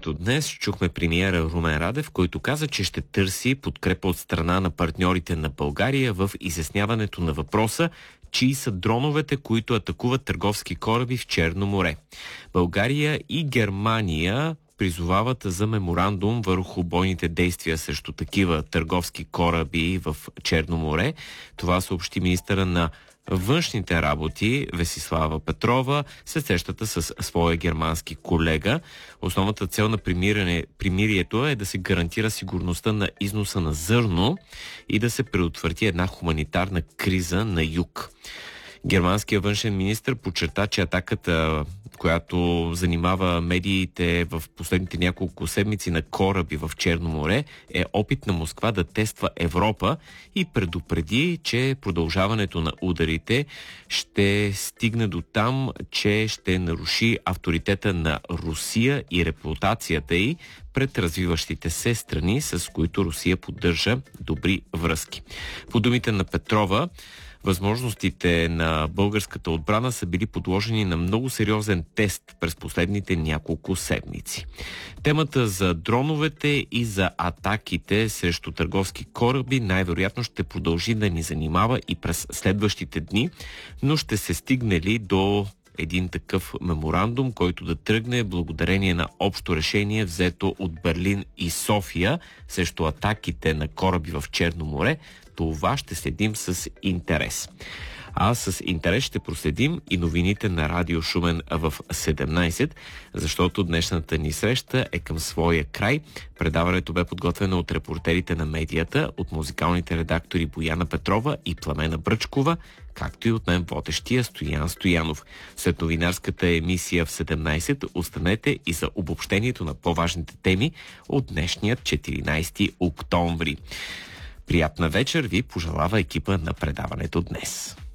предаването днес чухме премиера Румен Радев, който каза, че ще търси подкрепа от страна на партньорите на България в изясняването на въпроса, чии са дроновете, които атакуват търговски кораби в Черно море. България и Германия призовават за меморандум върху бойните действия срещу такива търговски кораби в Черно море. Това съобщи министъра на външните работи Весислава Петрова след срещата с своя германски колега. Основната цел на примирието е да се гарантира сигурността на износа на зърно и да се предотврати една хуманитарна криза на юг. Германският външен министър подчерта, че атаката, която занимава медиите в последните няколко седмици на кораби в Черно море, е опит на Москва да тества Европа и предупреди, че продължаването на ударите ще стигне до там, че ще наруши авторитета на Русия и репутацията й пред развиващите се страни, с които Русия поддържа добри връзки. По думите на Петрова, възможностите на българската отбрана са били подложени на много сериозен тест през последните няколко седмици. Темата за дроновете и за атаките срещу търговски кораби най-вероятно ще продължи да ни занимава и през следващите дни, но ще се стигне ли до един такъв меморандум, който да тръгне благодарение на общо решение, взето от Берлин и София срещу атаките на кораби в Черно море, това ще следим с интерес. А с интерес ще проследим и новините на Радио Шумен в 17, защото днешната ни среща е към своя край. Предаването бе подготвено от репортерите на медията, от музикалните редактори Бояна Петрова и Пламена Бръчкова, както и от мен водещия Стоян Стоянов. След новинарската емисия в 17 останете и за обобщението на по-важните теми от днешният 14 октомври. Приятна вечер ви пожелава екипа на предаването днес.